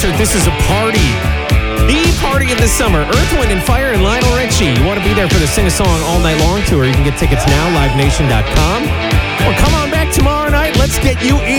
concert. This is a party. The party of the summer. Earth, Wind & Fire and Lionel Richie. You want to be there for the Sing a Song All Night Long tour. You can get tickets now, livenation.com. Or come on back tomorrow night. Let's get you